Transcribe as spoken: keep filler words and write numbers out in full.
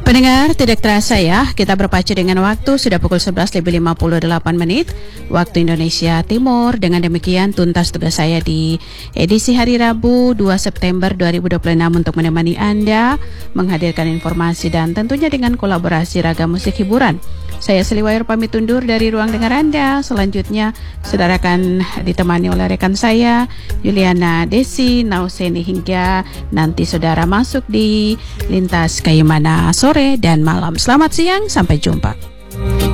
Pendengar, tidak terasa ya, kita berpacu dengan waktu, sudah pukul sebelas lebih lima puluh delapan menit waktu Indonesia Timur. Dengan demikian tuntas tugas saya di edisi hari Rabu dua September dua ribu dua puluh enam untuk menemani Anda, menghadirkan informasi dan tentunya dengan kolaborasi ragam musik hiburan. Saya Seliwayur pamit undur dari ruang dengar Anda. Selanjutnya saudara akan ditemani oleh rekan saya Yuliana Desi Nauseni hingga nanti saudara masuk di lintas kayu mana sore dan malam. Selamat siang, sampai jumpa.